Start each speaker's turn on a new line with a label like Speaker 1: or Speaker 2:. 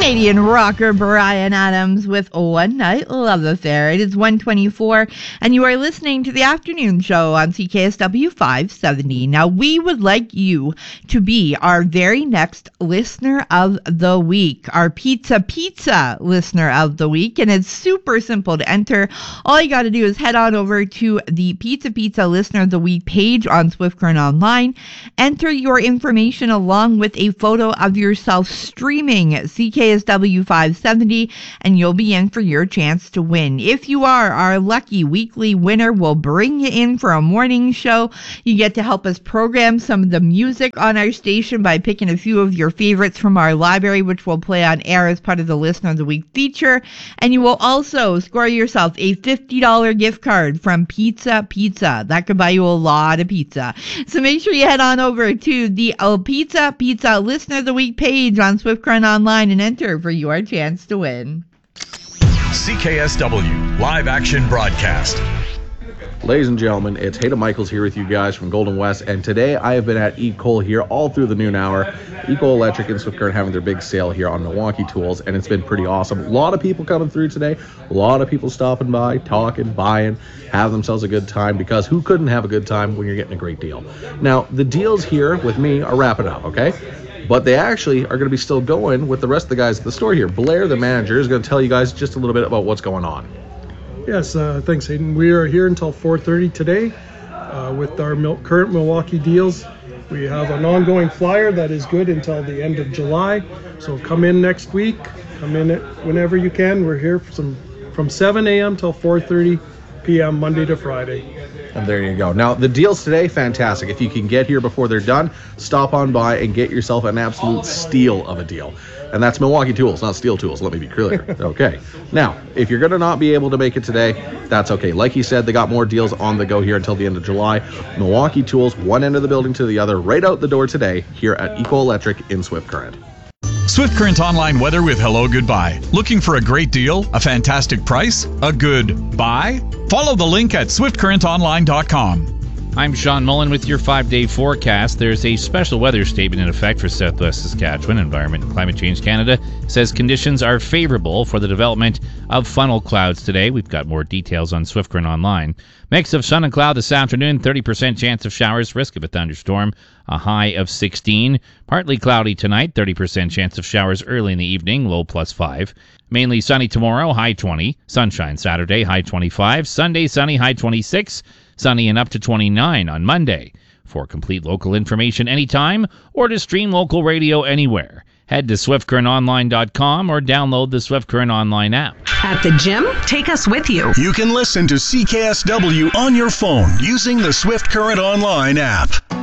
Speaker 1: Canadian rocker Bryan Adams with One Night Love Affair. It is 1:24, and you are listening to the afternoon show on CKSW 570. Now, we would like you to be our very next listener of the week, our Pizza listener of the week, and it's super simple to enter. All you got to do is head on over to the Pizza listener of the week page on Swift Current Online, enter your information along with a photo of yourself streaming CKSW 570, and you'll be in for your chance to win. If you are our lucky weekly winner, we'll bring you in for a morning show. You get to help us program some of the music on our station by picking a few of your favorites from our library, which we'll play on air as part of the Listener of the Week feature. And you will also score yourself a $50 gift card from Pizza. That could buy you a lot of pizza. So make sure you head on over to the Pizza Listener of the Week page on Swift Current Online and enter for your chance to win.
Speaker 2: CKSW Live Action Broadcast.
Speaker 3: Ladies and gentlemen, it's Hayden Michaels here with you guys from Golden West, and today I have been at EECOL here all through the noon hour. EECOL Electric and Swift Current having their big sale here on Milwaukee tools, and it's been pretty awesome. A lot of people coming through today, a lot of people stopping by, talking, buying, have themselves a good time, because who couldn't have a good time when you're getting a great deal? Now, the deals here with me are wrapping up, okay? But they actually are going to be still going with the rest of the guys at the store here. Blair, the manager, is going to tell you guys just a little bit about what's going on.
Speaker 4: Yes, thanks, Hayden. We are here until 4:30 today with our current Milwaukee deals. We have an ongoing flyer that is good until the end of July. So come in next week. Come in whenever you can. We're here from 7 a.m. till 4:30 p.m. Monday to Friday.
Speaker 3: And there you go. Now, the deals today, fantastic. If you can get here before they're done, stop on by and get yourself an absolute steal of a deal. And that's Milwaukee Tools, not Steel Tools. Let me be clear. Okay. Now, if you're going to not be able to make it today, that's okay. Like he said, they got more deals on the go here until the end of July. Milwaukee Tools, one end of the building to the other, right out the door today here at EECOL Electric in Swift Current.
Speaker 2: Swift Current Online weather with Hello Goodbye. Looking for a great deal, a fantastic price, a good buy? Follow the link at swiftcurrentonline.com.
Speaker 5: I'm Sean Mullen with your 5-day forecast. There's a special weather statement in effect for Southwest Saskatchewan. Environment and Climate Change Canada says conditions are favorable for the development of funnel clouds today. We've got more details on Swift Current Online. Mix of sun and cloud this afternoon, 30% chance of showers, risk of a thunderstorm, a high of 16. Partly cloudy tonight, 30% chance of showers early in the evening, low +5. Mainly sunny tomorrow, high 20. Sunshine Saturday, high 25. Sunday sunny, high 26. Sunny and up to 29 on Monday. For complete local information anytime or to stream local radio anywhere, head to swiftcurrentonline.com or download the Swift Current Online app.
Speaker 6: At the gym, take us with you.
Speaker 2: You can listen to CKSW on your phone using the Swift Current Online app.